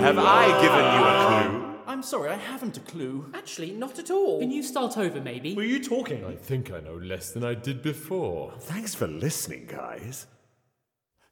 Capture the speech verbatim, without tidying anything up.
Have I given you a clue? I'm sorry, I haven't a clue. Actually, not at all. Can you start over, maybe? Were you talking? I think I know less than I did before. Thanks for listening, guys.